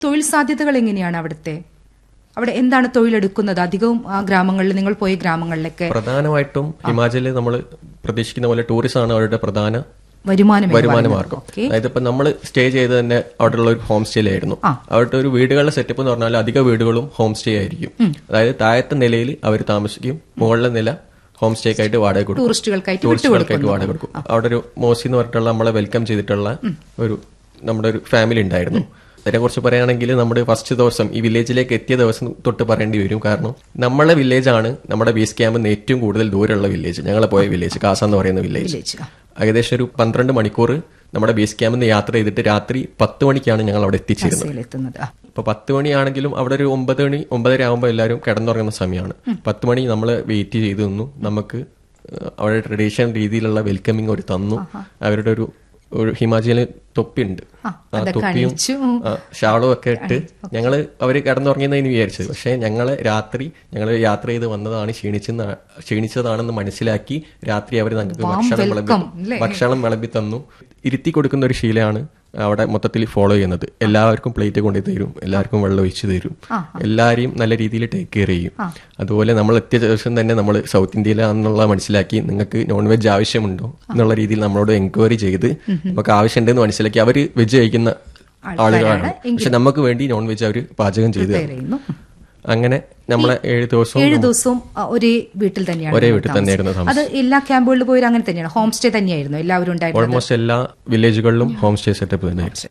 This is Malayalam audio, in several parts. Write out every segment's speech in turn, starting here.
തൊഴിൽ സാധ്യതകൾ എങ്ങനെയാണ് അവിടുത്തെ? അവിടെ എന്താണ് തൊഴിലെടുക്കുന്നത്? അധികവും ആ ഗ്രാമങ്ങളിൽ, നിങ്ങൾ പോയ ഗ്രാമങ്ങളിലൊക്കെ പ്രധാനമായിട്ടും ഹിമാചലിൽ നമ്മൾ പ്രതീക്ഷിക്കുന്ന പോലെ ടൂറിസം ആണ് അവരുടെ പ്രധാന വരുമാന മാർഗം. അതായത് ഇപ്പൊ നമ്മൾ സ്റ്റേ ചെയ്ത് തന്നെ അവിടെയുള്ള ഒരു ഹോം സ്റ്റേയിലായിരുന്നു. അവിടുത്തെ ഒരു വീടുകളുടെ സെറ്റപ്പ് എന്ന് പറഞ്ഞാൽ അധിക വീടുകളും ഹോം സ്റ്റേ ആയിരിക്കും. അതായത് താഴത്തെ നിലയിൽ അവർ താമസിക്കും, മുകളിലെ നില ഹോം സ്റ്റേക്ക് ആയിട്ട് വാടക കൊടുക്കും, ടൂറിസ്റ്റുകൾക്കായിട്ട് വാടക കൊടുക്കും. അവിടെ ഒരു മോസി എന്ന് പറഞ്ഞിട്ടുള്ള നമ്മളെ വെൽക്കം ചെയ്തിട്ടുള്ള നമ്മുടെ ഒരു ഫാമിലി ഉണ്ടായിരുന്നു. അതിനെക്കുറിച്ച് പറയുകയാണെങ്കിൽ നമ്മുടെ ഫസ്റ്റ് ദിവസം ഈ വില്ലേജിലേക്ക് എത്തിയ ദിവസം തൊട്ട് പറയേണ്ടി വരും. കാരണം നമ്മളെ വില്ലേജാണ് നമ്മുടെ ബേസ് ക്യാമ്പിൽ നിന്ന് ഏറ്റവും കൂടുതൽ ദൂരമുള്ള വില്ലേജ്. ഞങ്ങൾ പോയ വില്ലേജ് കാസ എന്ന് പറയുന്ന വില്ലേജ്. ഏകദേശം ഒരു 12 മണിക്കൂർ നമ്മുടെ ബേസ് ക്യാമ്പിൽ നിന്ന് യാത്ര ചെയ്തിട്ട് രാത്രി 10 മണിക്കാണ് ഞങ്ങൾ അവിടെ എത്തിച്ചേരുന്നത്. അപ്പൊ 10 മണിയാണെങ്കിലും അവിടെ ഒരു 9 മണി 9:30 ആകുമ്പോൾ എല്ലാവരും കിടന്നുറങ്ങുന്ന സമയമാണ്. 10 മണി നമ്മൾ വെയിറ്റ് ചെയ്തു നിന്നു. നമുക്ക് അവരുടെ ട്രഡീഷണൽ രീതിയിലുള്ള വെൽക്കമിങ് ഒരു തന്നു. അവരുടെ ഒരു ഹിമാചലിൽ തൊപ്പിയുണ്ട്, ആ തൊപ്പിയും ഷാളും ഒക്കെ ഇട്ട് ഞങ്ങള് അവര് കിടന്നുറങ്ങിയെന്ന് വിചാരിച്ചത്. പക്ഷെ ഞങ്ങള് രാത്രി യാത്ര ചെയ്ത് വന്നതാണ്, ക്ഷീണിച്ചതാണെന്ന് മനസ്സിലാക്കി രാത്രി അവർ ഞങ്ങൾക്ക് ഭക്ഷണം വിളമ്പി തന്നു. ഇരുത്തി കൊടുക്കുന്ന ഒരു ശീലമാണ് അവിടെ മൊത്തത്തിൽ ഫോളോ ചെയ്യുന്നത്. എല്ലാവർക്കും പ്ലേറ്റ് കൊണ്ടു തരും, എല്ലാവർക്കും വെള്ളം ഒഴിച്ചു തരും, എല്ലാവരെയും നല്ല രീതിയിൽ ടേക്ക് കെയർ ചെയ്യും. അതുപോലെ നമ്മൾ എത്തിയ ദിവസം തന്നെ നമ്മൾ സൗത്ത് ഇന്ത്യയിലാണെന്നുള്ള മനസ്സിലാക്കി നിങ്ങൾക്ക് നോൺ വെജ് ആവശ്യമുണ്ടോ എന്നുള്ള രീതിയിൽ നമ്മളോട് എൻക്വയറി ചെയ്ത് നമുക്ക് ആവശ്യമുണ്ടെന്ന് മനസ്സിലാക്കി. അവർ വെജ് കഴിക്കുന്ന ആളുകളാണ്, പക്ഷെ നമുക്ക് വേണ്ടി നോൺ വെജ് അവർ പാചകം ചെയ്ത് തരുന്നു. അങ്ങനെ നമ്മളെ 7 ദിവസവും ഒരേ വീട്ടിൽ തന്നെയായിരുന്നു. അത് എല്ലാ ക്യാമ്പുകളിലും പോയി അങ്ങനെ തന്നെയാണ്, ഹോം സ്റ്റേ തന്നെയായിരുന്നു എല്ലാവരും ഉണ്ടായിരുന്നത്. ഓൾമോസ്റ്റ് എല്ലാ വില്ലേജുകളിലും ഹോം സ്റ്റേ സെറ്റപ്പ് തന്നെയായിരുന്നു.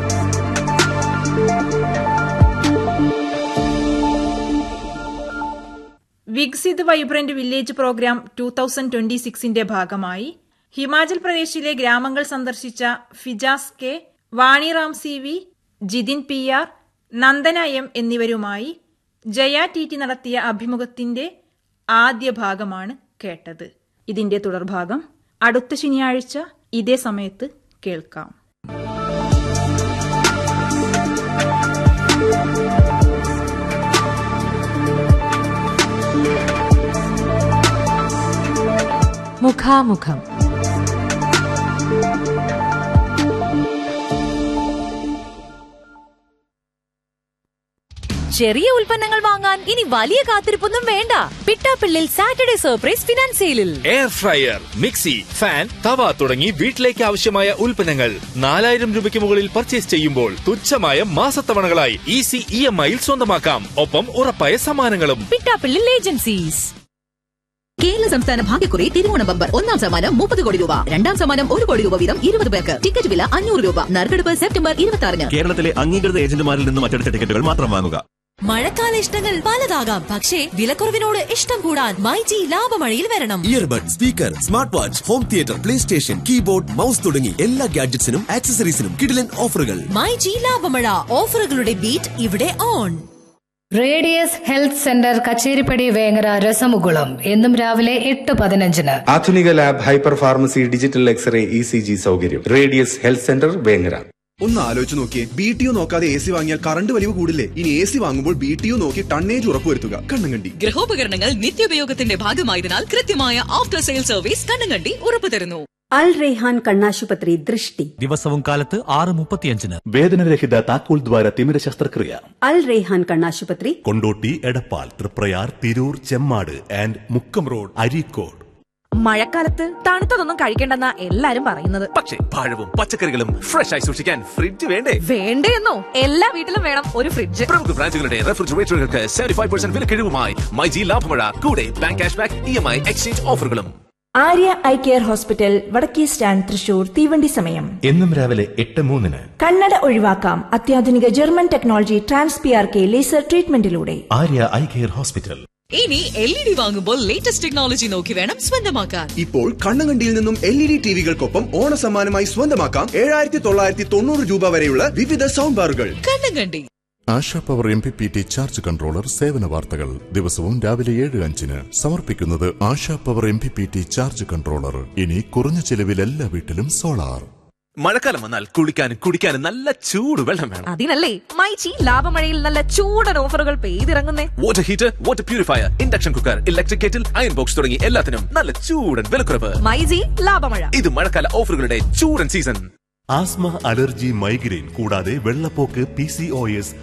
വികസിത് വൈബ്രന്റ് വില്ലേജ് പ്രോഗ്രാം 2026ന്റെ ഭാഗമായി ഹിമാചൽ പ്രദേശിലെ ഗ്രാമങ്ങൾ സന്ദർശിച്ച Fijas K, Vaniram CV, Jithin PR, Nandana M എന്നിവരുമായി ജയ TT നടത്തിയ അഭിമുഖത്തിന്റെ ആദ്യ ഭാഗമാണ് കേട്ടത്. ഇതിന്റെ തുടർഭാഗം അടുത്ത ശനിയാഴ്ച ഇതേ സമയത്ത് കേൾക്കാം. മുഖാമുഖം. ചെറിയ ഉൽപ്പന്നങ്ങൾ വാങ്ങാൻ ഇനി വലിയ കാത്തിരിപ്പൊന്നും വേണ്ട. പിട്ടാപ്പിള്ളിൽ സാറ്റർഡേ സർപ്രൈസ് ഫിനാൻസ് സെയിലിൽ എയർ ഫ്രയർ, മിക്സി, ഫാൻ, തവ തുടങ്ങി വീട്ടിലേക്ക് ആവശ്യമായ ഉൽപ്പന്നങ്ങൾ 4000 രൂപയ്ക്ക് മുകളിൽ പർച്ചേസ് ചെയ്യുമ്പോൾ തുച്ഛമായ മാസത്തവണകളായി ഈസി EMI-യിൽ സ്വന്തമാക്കാം. ഒപ്പം ഉറപ്പായ സമ്മാനങ്ങളും. പിട്ടാപ്പിള്ളിൽ ഏജൻസീസ്. കേരള സംസ്ഥാന ഭാഗ്യക്കുറി തിരുവോണ ബമ്പർ 1ാം സമ്മാനം 30 കോടി രൂപ, 2ാം സമ്മാനം 1 കോടി രൂപ വീതം 20 പേർക്ക്. ടിക്കറ്റ് വില 500 രൂപ. നറുക്കെടുപ്പ് സെപ്റ്റംബർ 26-ന്. കേരളത്തിലെ അംഗീകൃത ഏജന്റുമാരിൽ നിന്നും മറ്റെടുത്ത ടിക്കറ്റുകൾ മാത്രം വാങ്ങുക. മഴക്കാല ഇഷ്ടങ്ങൾ പലതാകാം, പക്ഷേ വിലക്കുറവിനോട് ഇഷ്ടം കൂടാൻ മൈജി ലാഭമഴയിൽ വരണം. Earbud, speaker, smart watch, home theatre, play station, keyboard, mouse തുടങ്ങി എല്ലാ ഗാഡ്ജറ്റ്സിനും ആക്സസറീസിനും കിടിലൻ ഓഫറുകൾ. മൈജി ലാഭമഴ. ഓഫറുകളുടെ ബീറ്റ് ഇവിടെ on. Radius health centre, Kacheripadi, Vengara, രസമുകുളം. എന്നും രാവിലെ 8:15. ആധുനിക lab, hyper pharmacy, digital x-ray, ECG സൗകര്യം. Radius health centre, Vengara. ഒന്ന് ആലോചിച്ച് നോക്കിയേ, BTO നോക്കാതെ AC വാങ്ങിയാൽ കറണ്ട് വലിവ് കൂടില്ലേ? ഇനി AC വാങ്ങുമ്പോൾ BTO നോക്കി ടണ്ണേജ് ഉറപ്പുവരുത്തുക. കണ്ണങ്കണ്ടി. ഗൃഹോപകരണങ്ങൾ നിത്യോപയോഗത്തിന്റെ ഭാഗമായതിനാൽ കൃത്യമായ ആഫ്റ്റർ സെയിൽ സർവീസ് കണ്ണങ്കണ്ടി ഉറപ്പു തരുന്നു. അൽ റെയ്ഹാൻ കണ്ണാശുപത്രി, ദൃഷ്ടി. ദിവസവും കാലത്ത് 6:35. വേദനരഹിത താക്കോൽ ദ്വാര തിമിര ശസ്ത്രക്രിയ. അൽ റെയ്ഹാൻ കണ്ണാശുപത്രി, കൊണ്ടോട്ടി, എടപ്പാൾ, തൃപ്രയാർ, തിരൂർ, ചെമ്മാട് ആൻഡ് മുക്കം റോഡ്, അരീക്കോട്. മഴക്കാലത്ത് തണുത്തതൊന്നും കഴിക്കേണ്ടെന്നാ എല്ലാരും പറയുന്നത്. പക്ഷേ പഴവും പച്ചക്കറികളും ഫ്രഷ് ആയി സൂക്ഷിക്കാൻ ഫ്രിഡ്ജ് വേണ്ടേ? വേണ്ടേന്നോ? എല്ലാ വീട്ടിലും വേണം ഒരു ഫ്രിഡ്ജ്. പ്രമുഖ ബ്രാൻഡുകളുടെ റെഫ്രിജറേറ്ററുകൾക്ക് 75% വിലക്കിഴിവുമായി മൈജി ലാഭമഴ. കൂടെ bank cash back, EMI exchange ഓഫറുകളും. ആര്യ ഐ കെയർ ഹോസ്പിറ്റൽ, വടക്കേ സ്റ്റാൻഡ്, തൃശൂർ. തീവണ്ടി സമയം എന്നും രാവിലെ 8:03. കണ്ണട ഒഴിവാക്കാം അത്യാധുനിക German technology TransPRK laser ട്രീറ്റ്മെന്റിലൂടെ. Arya eye care hospital. ഇനി LED വാങ്ങുമ്പോൾ ലേറ്റസ്റ്റ് ടെക്നോളജി നോക്കി വേണം സ്വന്തമാക്കാൻ. ഇപ്പോൾ കണ്ണങ്കണ്ടിയിൽ നിന്നും LED ടിവികൾക്കൊപ്പം ഓണസമ്മാനമായി സ്വന്തമാക്കാം 7990 രൂപ വരെയുള്ള വിവിധ സൗണ്ട് ബാറുകൾ. Kannankandi. ASHA power MPPT charge controller സേവന വാർത്തകൾ ദിവസവും രാവിലെ 7:05 സമർപ്പിക്കുന്നത് ASHA power MPPT charge controller. ഇനി കുറഞ്ഞ ചെലവിൽ എല്ലാ വീട്ടിലും സോളാർ. മഴക്കാലം വന്നാൽ കുളിക്കാനും കുടിക്കാനും നല്ല ചൂട് വെള്ളം വേണം. അതിനല്ലേ മൈജി ലാഭമഴയിൽ നല്ല ചൂടൻ ഓഫറുകൾ പെയ്തിറങ്ങുന്നേ. Water heater, water purifier, induction cooker, electric kettle, iron box തുടങ്ങി എല്ലാത്തിനും നല്ല ചൂടൻ വിലക്കുറവ്. മൈജി ലാഭമഴ. ഇത് മഴക്കാല ഓഫറുകളുടെ ചൂടൻ സീസൺ. ആസ്മ, അലർജി, മൈഗ്രെയിൻ കൂടാതെ വെള്ളപ്പോക്ക്, PCOS,